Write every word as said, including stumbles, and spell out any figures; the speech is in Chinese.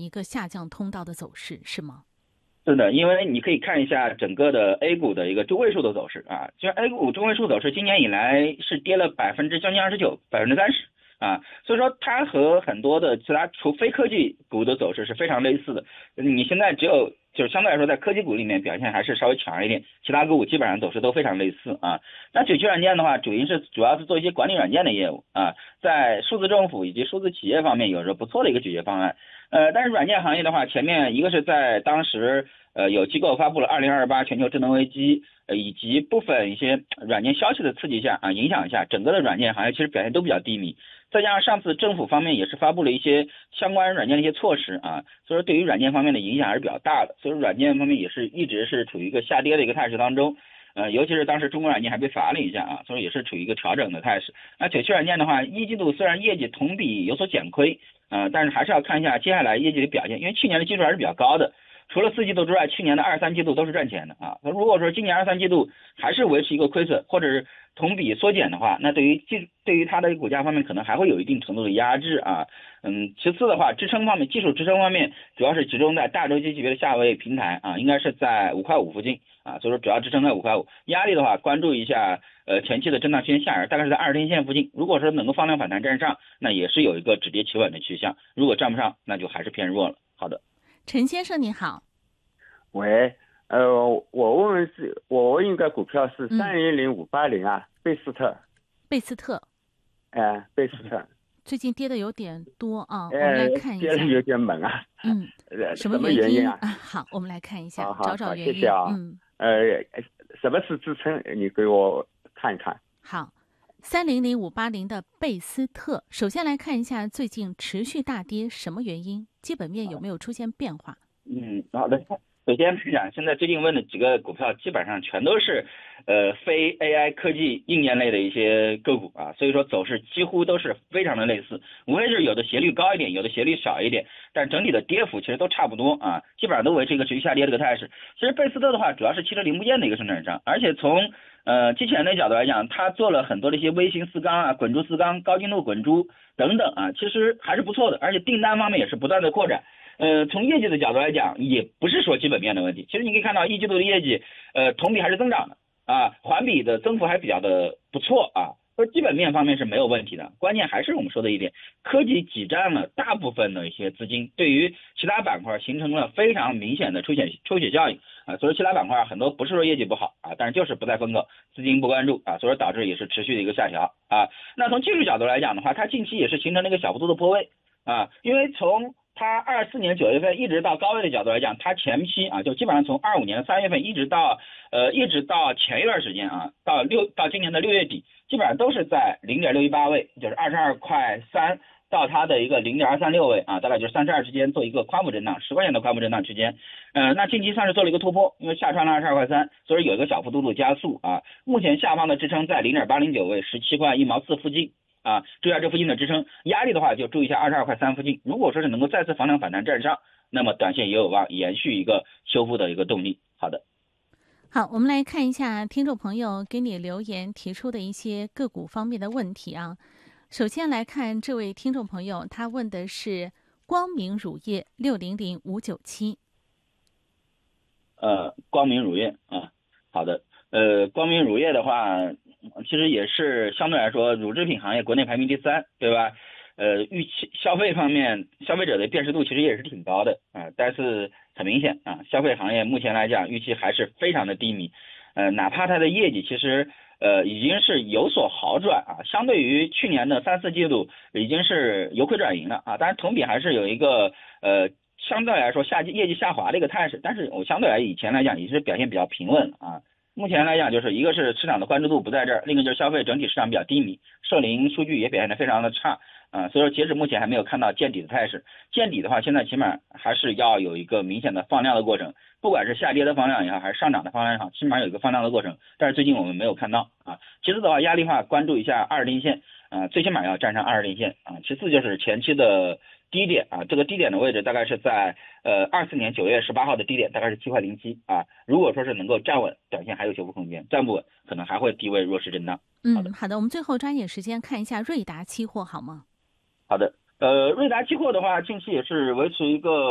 一个下降通道的走势，是吗？ 是的，因为你可以看一下整个的 A 股的一个中位数的走势啊，就是 A 股中位数走势今年以来是跌了百分之将近二十九，百分之三十啊，所以说它和很多的其他除非科技股的走势是非常类似的。你现在只有就是相对来说在科技股里面表现还是稍微强一点，其他个股基本上走势都非常类似啊。那九七软件的话，主营是主要是做一些管理软件的业务啊，在数字政府以及数字企业方面有着不错的一个解决方案。呃，但是软件行业的话，前面一个是在当时呃有机构发布了二零二八全球智能危机，呃以及部分一些软件消息的刺激下啊影响下，整个的软件行业其实表现都比较低迷。再加上上次政府方面也是发布了一些相关软件的一些措施啊，所以说对于软件方面的影响还是比较大的，所以说软件方面也是一直是处于一个下跌的一个态势当中。呃，尤其是当时中国软件还被罚了一下啊，所以也是处于一个调整的态势。那九七软件的话，一季度虽然业绩同比有所减亏，呃，但是还是要看一下接下来业绩的表现，因为去年的基数还是比较高的。除了四季度之外，去年的二三季度都是赚钱的啊。那如果说今年二三季度还是维持一个亏损，或者是同比缩减的话，那对于技对于它的股价方面可能还会有一定程度的压制啊。嗯，其次的话，支撑方面，技术支撑方面主要是集中在大周期级别的下位平台啊，应该是在五块五附近啊，所以说主要支撑在五块五。压力的话，关注一下呃前期的震荡区间下沿，大概是在二十天线附近。如果说能够放量反弹站上，那也是有一个止跌企稳的趋向；如果站不上，那就还是偏弱了。好的。 陈先生你好。 喂，呃，我问问是，我问一个股票是三零零五八零啊，贝斯特。 贝斯特。 哎、呃，贝斯特。 最近跌的有点多啊， 呃、 我们来看一下。 跌的有点猛啊。 嗯，什么原因啊？ 啊好，我们来看一下， 好好找找原因。 谢谢啊。 嗯。 呃，什么是支撑？你给我看一看。 好。三零零五八零的贝斯特，首先来看一下最近持续大跌，什么原因？基本面有没有出现变化？ 嗯，好的。首先是讲，现在最近问的几个股票基本上全都是，呃，非 A I 科技硬件类的一些个股啊，所以说走势几乎都是非常的类似，无非是有的斜率高一点，有的斜率少一点，但整体的跌幅其实都差不多啊，基本上都维持一个持续下跌的一个态势。其实贝斯特的话，主要是汽车零部件的一个生产商，而且从呃机器人的角度来讲，它做了很多的一些微型丝钢啊、滚珠丝钢、高精度滚珠等等啊，其实还是不错的，而且订单方面也是不断的扩展。呃，从业绩的角度来讲，也不是说基本面的问题。其实你可以看到一季度的业绩，呃，同比还是增长的啊，环比的增幅还比较的不错啊。说基本面方面是没有问题的，关键还是我们说的一点，科技挤占了大部分的一些资金，对于其他板块形成了非常明显的抽血抽血效应啊。所以其他板块很多不是说业绩不好啊，但是就是不在风口，资金不关注啊，所以导致也是持续的一个下调啊。那从技术角度来讲的话，它近期也是形成了一个小幅度的破位啊，因为从它二四年九月份一直到高位的角度来讲，它前期啊就基本上从二五年的三月份一直到呃一直到前一段时间啊，到六到今年的六月底，基本上都是在零点六一八位，就是二十二块三到它的一个零点二三六位啊，大概就是三十二之间做一个宽幅震荡，十块钱的宽幅震荡区间。呃，那近期算是做了一个突破，因为下穿了二十二块三，所以有一个小幅度的加速啊。目前下方的支撑在零点八零九位，十七块一毛四附近。啊，注意一下这附近的支撑压力的话，就注意一下二十二块三附近。如果说是能够再次放量反弹站上，那么短线也有望延续一个修复的一个动力。好的， 好，我们来看一下听众朋友给你留言提出的一些个股方面的问题啊。首先来看这位听众朋友，他问的是光明乳业六零零五九七。 呃，光明乳业啊，好的，呃，光明乳业的话。其实也是相对来说，乳制品行业国内排名第三，对吧？呃，预期消费方面，消费者的辨识度其实也是挺高的啊，但是很明显啊，消费行业目前来讲，预期还是非常的低迷。呃，哪怕它的业绩其实呃已经是有所好转啊，相对于去年的三四季度已经是由亏转盈了啊，当然同比还是有一个呃相对来说下业绩下滑的一个态势，但是我相对来以前来讲也是表现比较平稳啊。目前来讲，就是一个是市场的关注度不在这儿，另一个就是消费整体市场比较低迷，社零数据也表现得非常的差啊、呃，所以说截止目前还没有看到见底的态势。见底的话，现在起码还是要有一个明显的放量的过程，不管是下跌的放量也好，还是上涨的放量也好，起码有一个放量的过程。但是最近我们没有看到啊。其次的话，压力的话关注一下二十天线啊、呃，最起码要站上二十天线啊。其次就是前期的低点啊，这个低点的位置大概是在呃二四年九月十八号的低点，大概是七块零七啊。如果说是能够站稳，短线还有修复空间；站不稳，可能还会低位弱势震荡。 嗯，好的，我们最后抓紧时间看一下瑞达期货好吗？ 好的，呃，瑞达期货的话，近期也是维持一个。